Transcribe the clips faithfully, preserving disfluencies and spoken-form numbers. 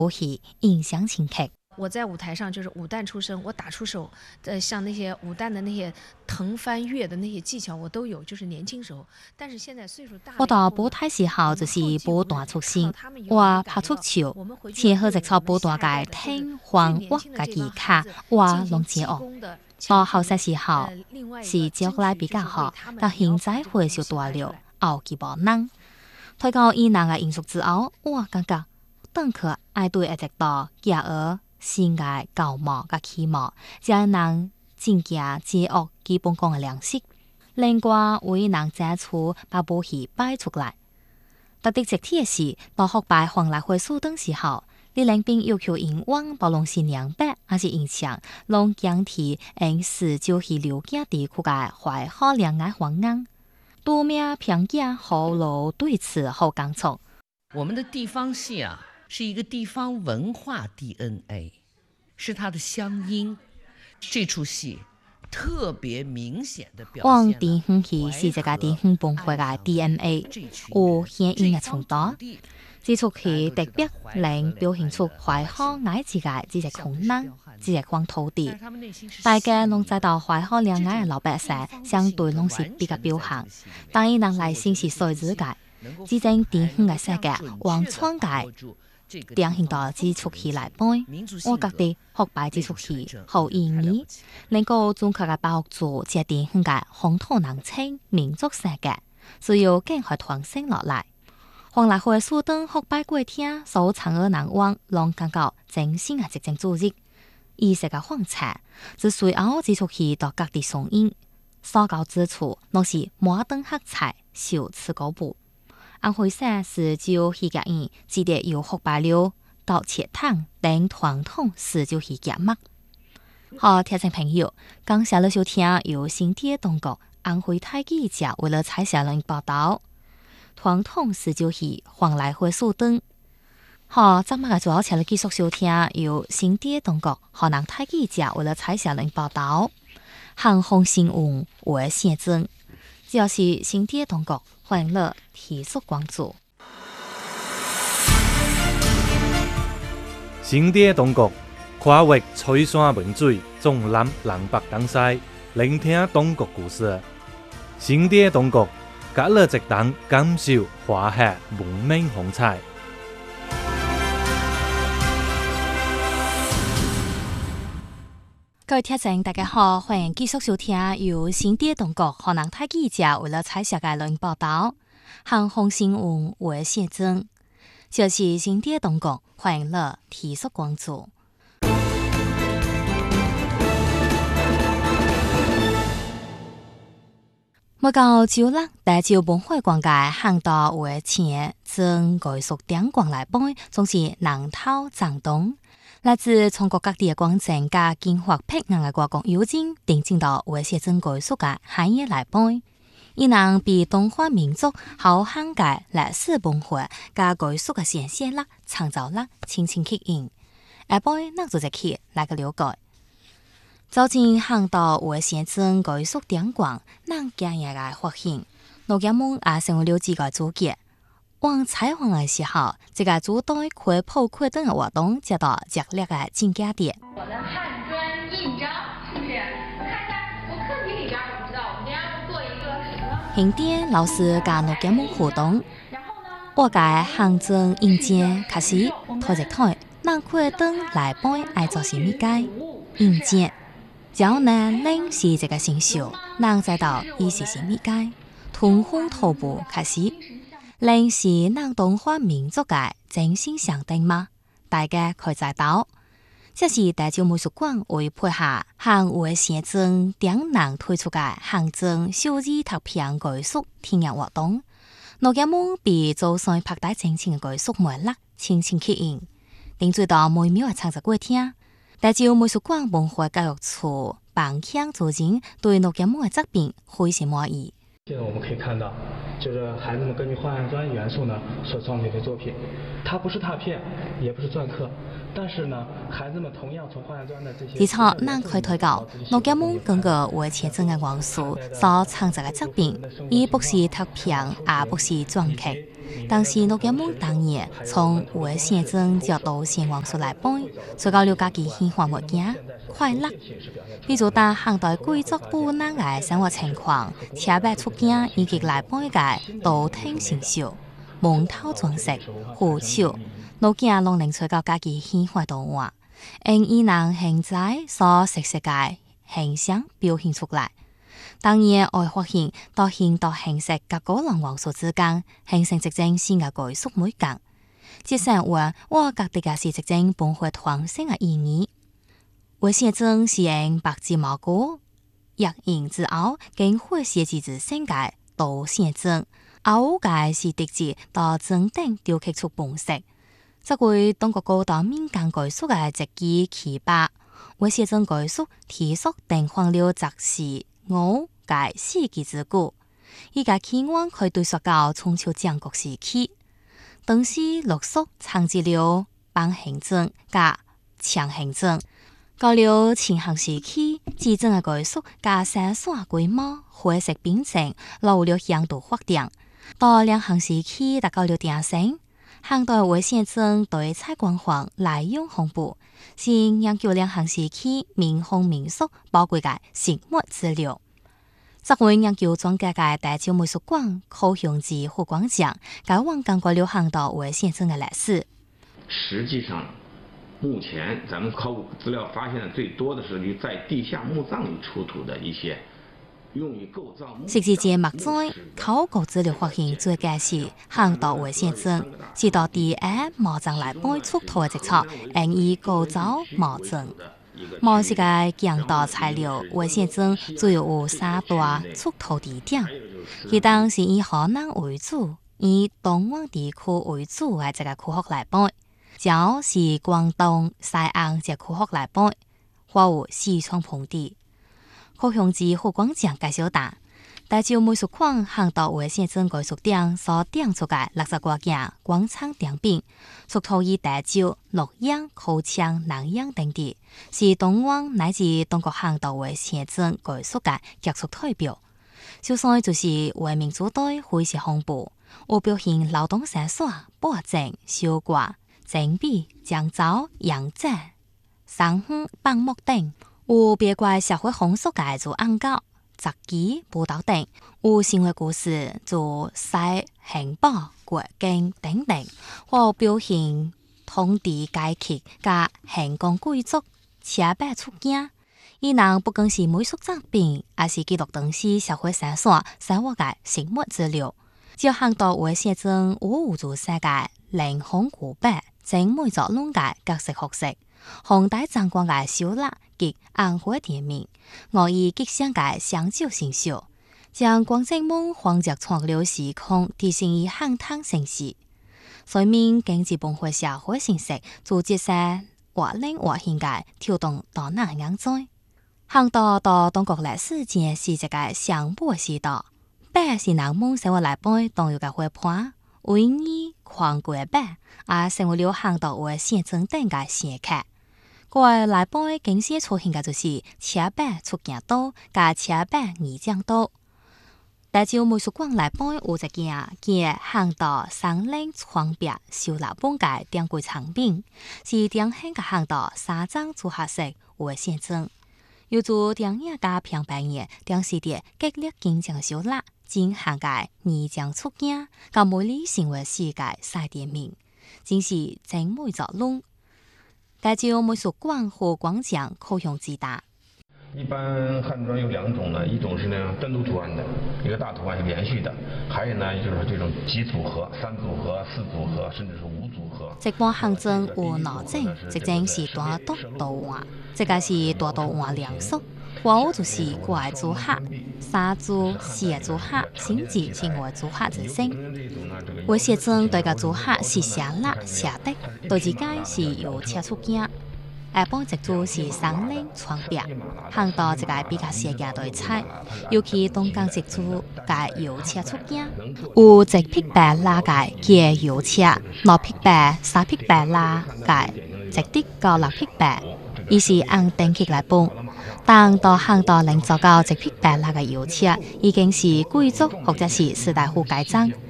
戏影响情刻。 我在舞台上就是武旦出身，我打出手，呃，像那些武旦的那些腾翻跃的那些技巧，我都有，就是年轻时候。但是现在岁数大了， 我到舞台时候就是舞段出身，我拍出球，前后直朝舞段界听黄挖嘅技巧，我弄接哦。到後生時候是照顧得比較好，但現在會少多了，後期無能。睇到伊人嘅藝術之後，我感覺當佢愛對一直到廿二先嘅舊模嘅期望，才能真正接惡基本功嘅糧食，另外為人借出把武器擺出來。特別直鐵時，到學拜黃來會蘇等時候。李冷並要求因往暴龍是兩百，還是影響龍江體因十九去了解地區嘅懷好兩岸黃安，多面評價後路對此後講錯。 我們的地方戲啊，是一個地方文化 D N A， 是它的鄉音。這出戲特別明顯的表現。 往地方戲是這個地方文化嘅 D N A， 有鄉音嘅傳達。這出戲特別令表現出懷好愛自嘅這隻空難，這隻荒土地。大家攏知道懷好兩岸嘅老百姓相對攏是比較表現，但伊人內心是衰自嘅。這種地方嘅世界往創界，典型到這出戲來背。我覺得學拜這出戲好意義，能夠準確嘅把握住這地方嘅風土人情、民族世界，只有更快傳承落來。黃來會蘇等學拜過聽，所長而難忘，讓感覺真心嘅執政組織，意識嘅荒產，自隨後這出戲到各地上映，所教之處，若是摩登黑彩、小吃高步。安徽省十九戲劇院記得有學拜了到切湯等傳統十九戲劇目。好，聽眾朋友，剛下了收聽由新店當局安徽台記者為了採寫人報道。傳統十九戲黃來會蘇等，好，今日嘅主要請你繼續收聽由新店當局河南台記者為了採寫人報道，行紅新聞為寫真，只要是新店當局歡迎樂提速關注。 新店當局跨越翠山文水，縱覽南北東西，聆聽當局故事。新店當局隔了一檔感受華夏文明風采。 各位聽眾大家好，歡迎繼續收聽由新店當局河南台記者為了採寫嘅論報道，行紅新聞為寫真，就是新店當局歡迎樂提速關注。每到周六，大洲文化館嘅行道為前正藝術點光來背，總是人頭爭動。來自全國各地嘅觀眾加金髮碧眼嘅外國友人，定睛到為寫真藝術嘅行業來背，伊能被東方民族好涵蓋歷史文化加藝術嘅現象啦、創造啦，輕輕吸引，而背能做只去來個了解。走進行道為寫真藝術點光，能驚人嘅發現，老人們也成為了自個主角。往採訪嘅時候，這個組隊開鋪開燈嘅活動，接到熱烈嘅競價點。 我的漢磚印章，是不是？看一下，我課題裡邊我不知道，我們要做一個什麼？ 慶典老師加老人們互動。我嘅漢磚印章開始推一推，讓開燈來背愛做什麼嘅印章。較難認識這個新秀，能知道伊是什麼嘅通風徒步開始。認識能東方民族嘅真心相定嗎？大家可以知道，這是大洲美術館為配合行為寫真點能推出嘅行政小字特片藝術體驗活動。老人們被做上拍帶真情嘅藝術魅力輕輕吸引，並做到美妙嘅創作過程。大洲美術館文化教育處辦腔主任對老人們嘅作品非常滿意。 現在我們可以看到，就是孩子們根據荒漢磚元素呢所創作的作品，它不是拓片，也不是篆刻，但是呢，孩子們同樣從荒漢磚的這些。 而且，能可以推告，老人們根據為寫真嘅元素所創作嘅作品，已不是拓片，也不是篆刻， 当时诺基蒙当年从外县镇接到县王所来搬，最高了家己喜欢物件快乐。比如当汉代贵族不难嘅生活情况，车摆出件以及来搬嘅都挺成熟，蒙头装饰、虎手，诺基拢令最高家己喜欢到换，用伊人现在所熟悉嘅形象表现出来。当然，爱发现到现到形式甲高人王数之间，形成一种新嘅概述美感。即生活我觉得嘅是一种本会创新嘅意义。我现在是用白纸毛菇、药引之后，经火写字之生界到现在，后界是直接到整顶雕刻出本色。这位中国高档民间概述嘅一支奇葩，我现在概述提速定放了则是我界世纪之故，依家起源可以对溯到春秋战国时期。当时陆续创制了板行政加长行政。到了秦汉时期，至正嘅概述加生产规模恢复变成劳力向度发展。到两汉时期，达到了鼎盛。汉代为县政对采光皇来用红布，是研究两汉时期民风民俗宝贵嘅生活资料。这位研究专家嘅大洲美术馆高雄市湖广奖，介往讲过了汉代为县政嘅历史。 实际上，目前咱们考古资料发现的最多的是在地下墓葬里出土的一些用于构造。 实际节目中，考古资料发现最佳是汉代为县政，是到第一墓葬来搬出土嘅一草，用以构造墓葬。墓是个强大材料，为县政主要有三大出土地点，其当是以河南为主，以东莞地区为主嘅一个区域来搬。就是广东西岸这区域来搬，或有四川盆地。高雄市湖广奖介绍答，大洲美术馆汉代为县政概述点所点出嘅六十多件广场点品，出土于大洲、洛阳、高昌、南阳等地，是东莞乃至中国汉代为县政概述嘅杰出代表。首先就是为民主队挥斥红布，有表现劳动生产、保证、修挂。整笔、江州、扬寨、上海、放牧等，有别怪社会风俗嘅做暗告、杂技、舞蹈等，有生活故事做西、汉堡、国经等等，或表现统治阶级加汉宫贵族车摆出镜。伊人不光是美术作品，也是记录当时社会生产生活嘅生活资料。就汉代为写成五五做世界凌空古板。整每作拢界各式学识，红带张光界小蜡及暗火店面，我以吉祥界相照成熟，将广正梦黄石创了时空提升于汉唐城市。随面经济崩溃社会形势，组织些活灵活现界跳动大难眼灾。汉代到中国历史前是一个上坡时代，白是人们生活来搬当有个活盘。为以狂过板，也成为了汉代为县城等嘅先客。过来搬经常出现嘅就是车板出镜刀加车板二将刀。大洲美术馆来搬有一件见汉代三棱窗壁收纳本嘅典柜藏品，是典型嘅汉代三张组合式为县城。有做电影加平板嘅电视碟激烈竞争嘅收纳。真汉界二将出镜，甲美丽成为世界赛点名，真是真美作弄。大洲美术馆和广奖高雄之大。 一般汉砖有两种呢，一种是那样单独图案的，一个大图案是连续的；还有呢就是这种几组合、三组合、四组合，甚至是五组合。 这款汉砖有哪种？一种是大刀刀碗，这个是大刀碗两束。或有就是怪组合、三组、四组合，甚至是五组合之身。为写真对个组合是写蜡写的，对之间是有切出镜。下半一组是三棱窗壁，汉代一个比较细嘅对彩，尤其东江一组嘅油切出镜，有一匹白拉嘅嘅油切，六匹白、三匹白拉嘅一滴到六匹白，伊是按等级来分。但到汉代能做到一匹白蜡嘅油漆，已經是貴族或者是士大夫階層。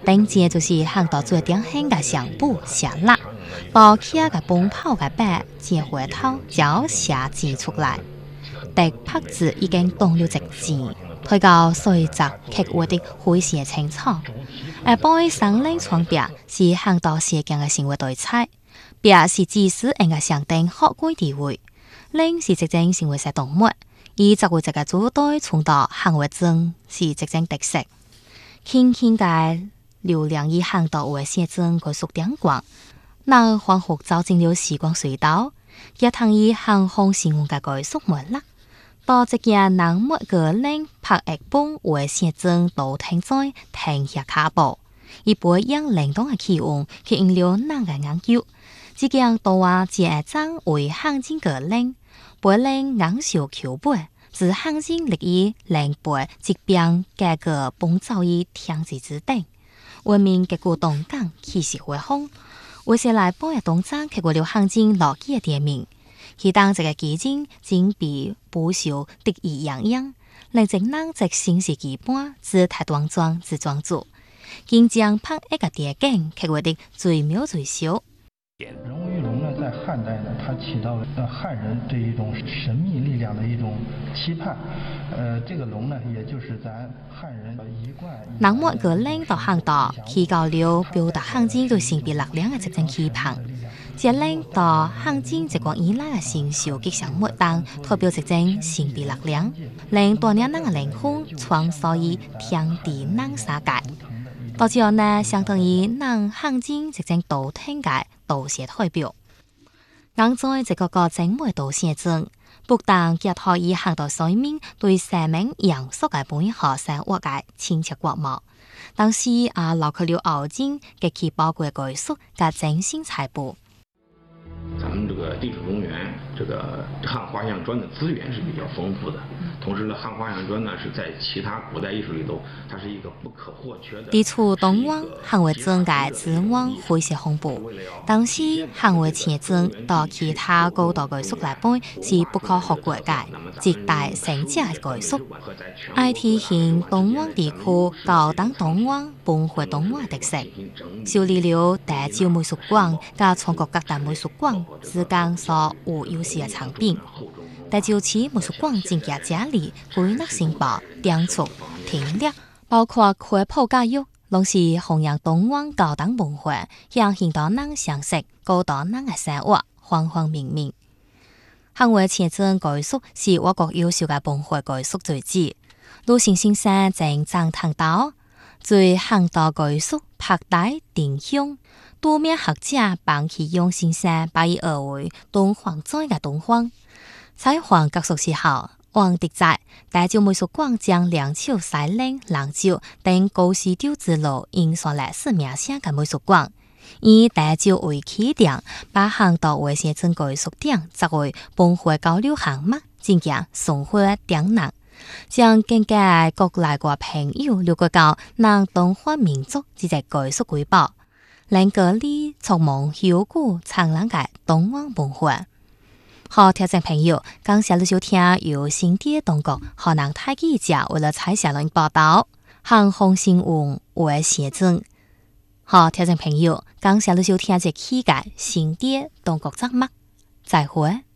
顶节就是行到最典型嘅相簿写蜡，把起嘅崩泡嘅白接回头就写字出来。第拍子已经动了直字，推到碎集劇活的詼諧清楚。而背上領床壁是行到寫鏡嘅生活對菜，壁是指使人嘅上定學貴地位，領是直正成為些動物，而則會這個組隊衝到行為證是直正特色。輕輕嘅流量以行到為寫證佢屬點光，那黃河照進了時光隧道，也通以行空新聞嘅佢屬門啦。到這件能沒個領拍一本為寫證都停在停下卡步，而背讓靈動嘅氣溫吸引了人嘅研究。這件都話這一張為行進個領，背領硬小橋背，只行進力以領背即便價個崩走於天子之頂，為民嘅古動感氣勢恢宏，為是來背嘅動作結果了行進落基嘅地名。其當這個基金正被不朽得意洋洋，令正能直先是基本姿態端莊之莊主，經將拍一個電影，結果的最妙最小。 人物玉龙呢，在汉代呢，它起到了呃汉人对一種神秘力量的一種期盼。呃，這個龍呢，也就是咱漢人一貫。 能每個領導行道，起到了表達行進對神秘力量嘅直正期盼。這領導行進直講以來嘅成就吉祥物當代表直正神秘力量，令多年人嘅靈魂創造於天地人世界。到之後呢，相當於能行進直正道聽界道寫代表。硬在這個個整枚道寫證，不但結合以行道水面對生命嚴肅嘅本學生活嘅親切國貌，但是啊留佢了後進極其寶貴嘅技術嘅精心財寶。 咱們這個地處中原，這個漢畫像磚的資源是比較豐富的。同時呢，漢畫像磚呢是在其他古代藝術裏頭，它是一個不可或缺的。 地處東灣行為證嘅資源非常豐富，但是行為前證到其他高度技術來講是不可或缺嘅，絕大成績嘅技術。I T 型東灣地區高等東灣本會東灣特色，修理了大洲美術館加全國各大美術館之間所有優勢嘅產品。大洲市美術館正價家裡歸納申報、訂促、聽力，包括開鋪教育，攏是弘揚東灣高等文化，讓現代人相識高等人嘅生活，方方面面。行為前證技術是我國優秀嘅文化技術最之，陸星先生正讚嘆到，最行道技術拍帶定向，多名學者幫其用先生把伊而為東方在嘅東方。採訪結束時候，王迪在大洲美術館將梁朝西嶺、蘭州等高絲調之路印上歷史名聲嘅美術館，以大洲為起點，把行道為寫證技術點作為文化交流項目，進行送回點難，將更加國內外朋友了解到南東方民族之隻技術瑰寶，令各地觸夢曉古燦爛嘅東灣文化。好，聽眾朋友，感謝你收聽由新店當局河南台記者為了採寫論報道，行空新聞為寫證。好，聽眾朋友，感謝你收聽這期間新店當局節目，再會。